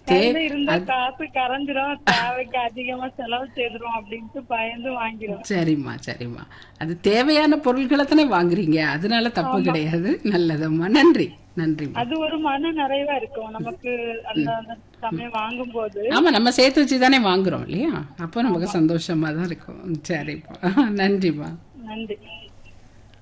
தே கையில இருந்தா அது காசு கரைஞ்சிரும், தேவைக்கு அதிகமா செலவு செய்துரும் அப்படின்ட்டு பயந்து வாங்கிறோம். சரிம்மா சரிம்மா. அது தேவையான பொருட்களை தானே வாங்குறீங்க, அதனால தப்பு ஆமா. கிடையாது. நல்லதம்மா, நன்றி நன்றிம்மா. அது ஒரு மன நிறைவா இருக்கும் நமக்கு அந்த அந்த சமயம் வாங்கும்போது. ஆமா, நம்ம சேர்த்து வச்சு தானே வாங்குறோம் இல்லையா, அப்போ நமக்கு ஆமா. சந்தோஷமா தான் இருக்கும். சரிப்பா, நன்றிம்மா. நன்றி.